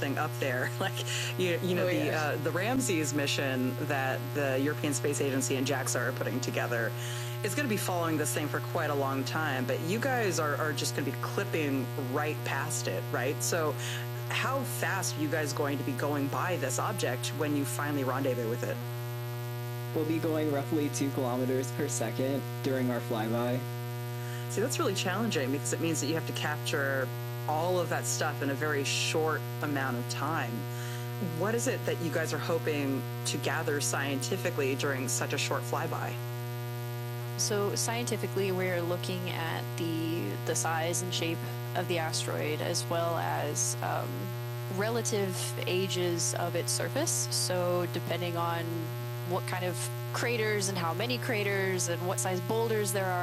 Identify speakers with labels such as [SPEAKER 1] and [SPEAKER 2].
[SPEAKER 1] thing up there. Like, you know,
[SPEAKER 2] Oh, yeah.
[SPEAKER 1] the Ramses mission that the European Space Agency and JAXA are putting together is going to be following this thing for quite a long time, but you guys are just going to be clipping right past it, right? So how fast are you guys going to be going by this object when you finally rendezvous with it?
[SPEAKER 2] We'll be going roughly 2 kilometers per second during our flyby.
[SPEAKER 1] See, that's really challenging because it means that you have to capture all of that stuff in a very short amount of time. What is it that you guys are hoping to gather scientifically during such a short flyby?
[SPEAKER 3] So scientifically, we're looking at the size and shape of the asteroid, as well as relative ages of its surface. So depending on what kind of craters and how many craters and what size boulders there are,